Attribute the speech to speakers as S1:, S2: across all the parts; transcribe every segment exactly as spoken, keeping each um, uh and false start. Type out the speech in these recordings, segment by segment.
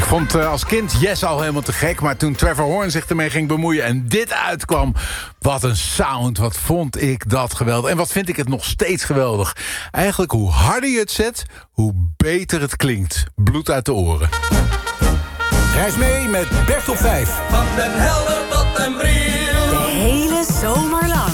S1: vond uh, als kind Yes al helemaal te gek. Maar toen Trevor Horn zich ermee ging bemoeien en dit uitkwam... wat een sound, wat vond ik dat geweldig. En wat vind ik het nog steeds geweldig. Eigenlijk hoe harder je het zet, hoe beter het klinkt. Bloed uit de oren.
S2: Reis mee met Bert op vijf.
S3: Van Den Helder tot Den Briel.
S4: De hele zomer lang.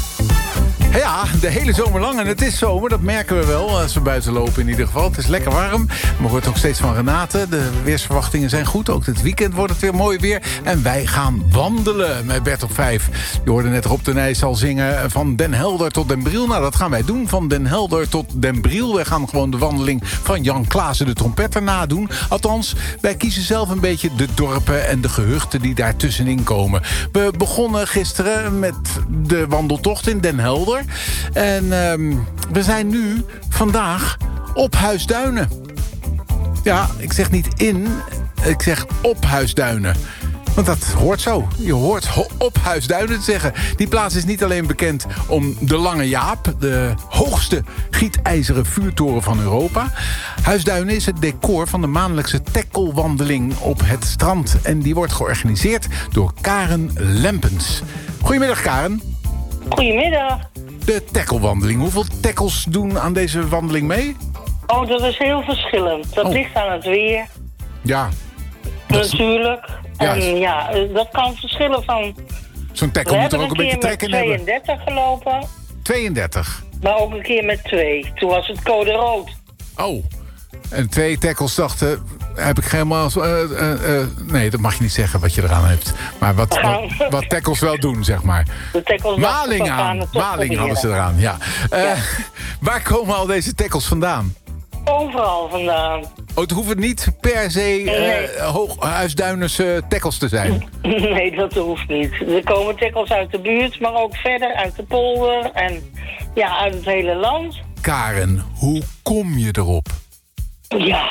S1: Ja, de hele zomer lang. En het is zomer, dat merken we wel als we buiten lopen in ieder geval. Het is lekker warm. We hoort ook steeds van Renate. De weersverwachtingen zijn goed. Ook dit weekend wordt het weer mooi weer. En wij gaan wandelen met Bert op vijf. Je hoorde net Rob de Nijs al zingen van Den Helder tot Den Briel. Nou, dat gaan wij doen. Van Den Helder tot Den Briel. Wij gaan gewoon de wandeling van Jan Klaassen, de trompetter, nadoen. Althans, wij kiezen zelf een beetje de dorpen en de gehuchten die daar tussenin komen. We begonnen gisteren met de wandeltocht in Den Helder. En um, we zijn nu vandaag op Huisduinen. Ja, ik zeg niet in, ik zeg op Huisduinen. Want dat hoort zo. Je hoort op Huisduinen te zeggen. Die plaats is niet alleen bekend om de Lange Jaap, de hoogste gietijzeren vuurtoren van Europa. Huisduinen is het decor van de maandelijkse tacklewandeling op het strand. En die wordt georganiseerd door Karen Lempens. Goedemiddag, Karen.
S5: Goedemiddag.
S1: De tacklewandeling. Hoeveel tackles doen aan deze wandeling mee?
S5: Oh, dat is heel verschillend. Dat
S1: oh.
S5: ligt aan het weer.
S1: Ja. Dat
S5: natuurlijk.
S1: Ja.
S5: En ja, dat kan verschillen van...
S1: Zo'n tackle moet er ook een beetje trek in hebben.
S5: We hebben een keer met tweeëndertig gelopen.
S1: tweeëndertig?
S5: Maar ook een keer met twee. Toen was het code rood.
S1: Oh. En twee tackles dachten... heb ik helemaal... Uh, uh, uh, nee, dat mag je niet zeggen wat je eraan hebt. Maar wat, wat, wat tackles wel doen, zeg maar.
S5: De tackles
S1: maling aan. Maling hadden ze eraan, ja. Uh, ja. Waar komen al deze tackles vandaan?
S5: Overal vandaan.
S1: Oh, het hoeven niet per se uh, nee. Hooghuisduinerse tackles te zijn?
S5: Nee, dat hoeft niet. Er komen tackles uit de buurt, maar ook verder uit de polder. En ja, uit het hele land.
S1: Karen, hoe kom je erop?
S5: Ja...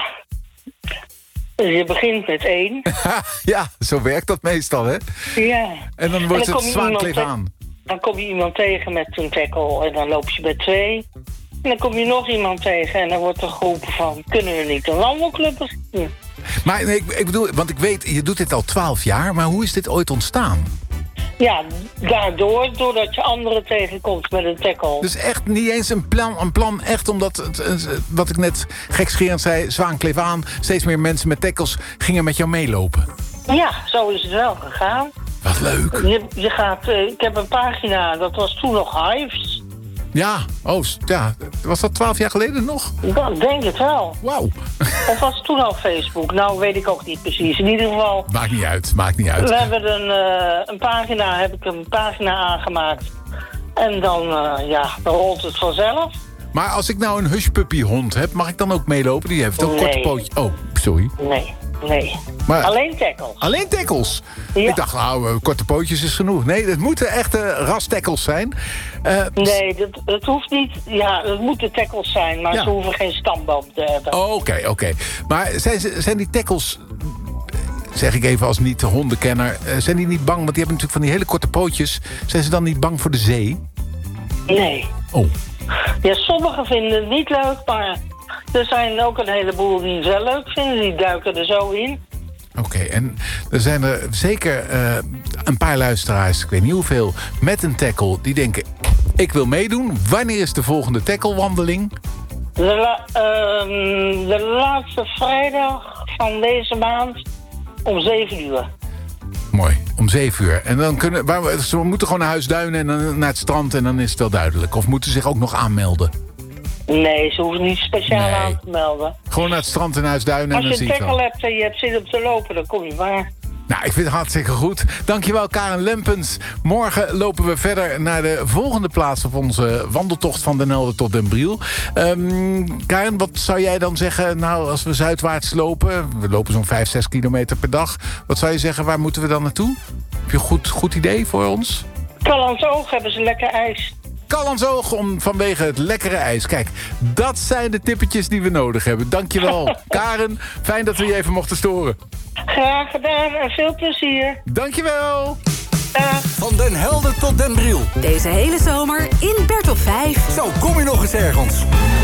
S5: Je begint met één.
S1: Ja, zo werkt dat meestal, hè?
S5: Ja.
S1: En dan wordt
S5: en dan
S1: het zwaankleef aan.
S5: Dan kom je iemand tegen met een tackle en dan loop je bij twee. En dan kom je nog iemand tegen en dan wordt er geroepen van... kunnen we niet een wandelclub beginnen?
S1: Maar nee, ik, ik bedoel, want ik weet, je doet dit al twaalf jaar... maar hoe is dit ooit ontstaan?
S5: Ja, daardoor, doordat je anderen tegenkomt met een tackle.
S1: Dus echt niet eens een plan, een plan echt omdat, het, wat ik net gekscherend zei, zwaankleef aan... steeds meer mensen met tackles gingen met jou meelopen.
S5: Ja, zo is het wel gegaan.
S1: Wat leuk.
S5: Je, je gaat, uh, ik heb een pagina, dat was toen nog Hives.
S1: Ja, oh, ja. Was dat twaalf jaar geleden nog?
S5: Ik denk het wel.
S1: Wauw.
S5: Of was het toen al Facebook? Nou, weet ik ook niet precies. In ieder geval...
S1: Maakt niet uit, maakt niet uit.
S5: We hebben een, uh, een pagina, heb ik een pagina aangemaakt. En dan, uh, ja, dan rolt het vanzelf.
S1: Maar als ik nou een hushpuppy-hond heb, mag ik dan ook meelopen? Die heeft ook
S5: nee.
S1: korte pootjes. Oh, sorry.
S5: Nee, nee. Maar, alleen tackles.
S1: Alleen tackles? Ja. Ik dacht, nou, korte pootjes is genoeg. Nee, het moeten echte ras-tackles zijn. Uh,
S5: nee, dat, dat hoeft niet. Ja, het moeten tackles zijn, maar ja. Ze hoeven geen stamboom te hebben.
S1: Oké, oh, oké. Okay, okay. Maar zijn, zijn die tackles... zeg ik even als niet-hondenkenner... zijn die niet bang, want die hebben natuurlijk van die hele korte pootjes... zijn ze dan niet bang voor de zee?
S5: Nee.
S1: Oh.
S5: Ja, sommigen vinden het niet leuk, maar er zijn ook een heleboel die het wel leuk vinden. Die duiken er zo in.
S1: Oké, okay, en er zijn er zeker uh, een paar luisteraars, ik weet niet hoeveel... met een tackle die denken, ik wil meedoen. Wanneer is de volgende tacklewandeling?
S5: De, la, uh, de laatste vrijdag van deze maand om zeven uur.
S1: Mooi, om zeven uur. En dan kunnen waar, ze moeten gewoon naar Huisduinen en dan naar het strand en dan is het wel duidelijk. Of moeten ze zich ook nog aanmelden?
S5: Nee, ze hoeven niet speciaal nee. aan te melden.
S1: Gewoon naar het strand en Huisduinen.
S5: Als
S1: en dan
S5: je een tackle hebt en je hebt zin om te lopen, dan kom je maar.
S1: Nou, ik vind het hartstikke goed. Dankjewel, Karen Lempens. Morgen lopen we verder naar de volgende plaats op onze wandeltocht van Den Helder tot Den Briel. Um, Karen, wat zou jij dan zeggen, nou, als we zuidwaarts lopen... we lopen zo'n vijf, zes kilometer per dag. Wat zou je zeggen, waar moeten we dan naartoe? Heb je een goed, goed idee voor ons?
S5: Callantsoog hebben ze lekker ijs.
S1: Callantsoog om, vanwege het lekkere ijs. Kijk, dat zijn de tippetjes die we nodig hebben. Dankjewel, Karen. Fijn dat we je even mochten storen.
S5: Graag gedaan en veel plezier.
S1: Dankjewel.
S5: Dag.
S2: Van Den Helder tot Den Briel.
S4: Deze hele zomer in Bert op vijf.
S2: Zo kom je nog eens ergens.